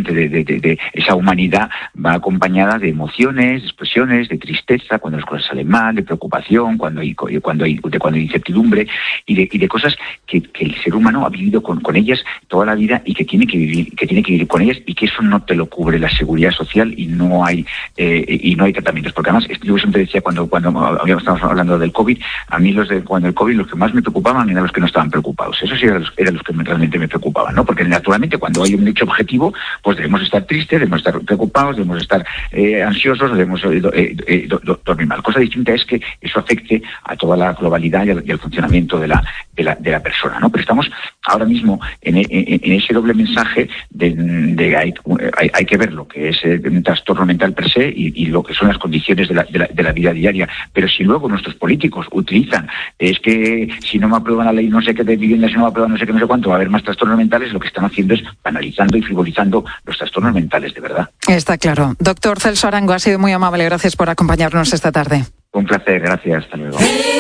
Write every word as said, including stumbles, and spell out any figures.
precisamente de, de, de, de esa humanidad va acompañada de emociones, de expresiones, de tristeza, cuando las cosas salen mal, de preocupación, cuando hay cuando hay, de, cuando hay incertidumbre y de, y de cosas que, que el ser humano ha vivido con, con ellas toda la vida y que tiene que vivir, que tiene que vivir con ellas, y que eso no te lo cubre la seguridad social y no hay eh, y no hay tratamientos. Porque además, yo siempre decía cuando cuando estábamos hablando del COVID, a mí los de cuando el COVID los que más me preocupaban eran los que no estaban preocupados. Esos sí eran los, eran los que me, realmente me preocupaban, ¿no? Porque naturalmente cuando hay un hecho objetivo, pues debemos estar tristes, debemos estar preocupados, debemos estar eh, ansiosos, debemos eh, eh, eh, do, do, dormir mal. Cosa distinta es que eso afecte a toda la globalidad y al, y al funcionamiento de la, de la de la persona, ¿no? Pero estamos ahora mismo en, en, en ese doble mensaje de, de hay, hay, hay que ver lo que es un trastorno mental per se y, y lo que son las condiciones de la, de, la, de la vida diaria. Pero si luego nuestros políticos utilizan, es que si no me aprueban la ley no sé qué de vivienda, si no me aprueban no sé qué, no sé cuánto, va a haber más trastornos mentales, lo que están haciendo es banalizando y frivolizando los trastornos mentales, de verdad. Está claro. Doctor Celso Arango, ha sido muy amable. Gracias por acompañarnos esta tarde. Un placer, gracias. Hasta luego.